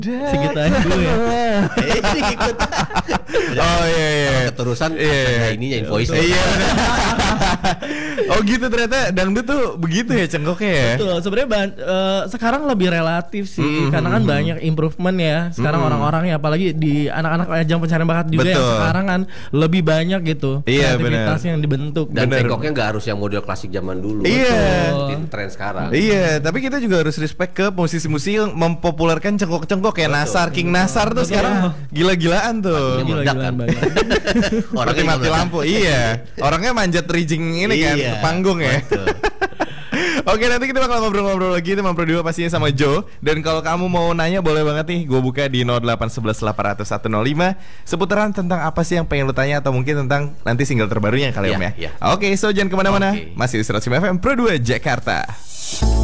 Segitu aja dulu ya. Ikut. Oh iya. Keterusan ininya invoice. Iya. Oh gitu, ternyata dangdut tuh begitu ya cengkoknya ya. Betul, sebenarnya sekarang lebih relatif sih, karena kan banyak improvement ya. Sekarang orang-orang ya, apalagi di anak-anak ajang pencarian bakat juga yang sekarang kan lebih banyak gitu kreativitas yang dibentuk. Dan cengkoknya nggak harus yang model klasik zaman dulu. Iya. Tren sekarang. Iya, tapi kita juga harus respect ke musisi-musisi yang mempopulerkan cengkok-cengkok kayak Nasar, King Nasar tuh sekarang gila-gilaan tuh. Gila-gilaan banget. Orangnya mati lampu. Iya. Orangnya manjat rigging ini kan, ke panggung ya. Oke, nanti kita bakal ngobrol-ngobrol lagi teman Pro 2 pastinya sama Joe. Dan kalau kamu mau nanya boleh banget nih, gue buka di 0811 800 105 seputaran tentang apa sih yang pengen lu tanya, atau mungkin tentang nanti single terbarunya kali ya. Oke, so jangan kemana-mana. Masih di 105 FM Pro 2 Jakarta.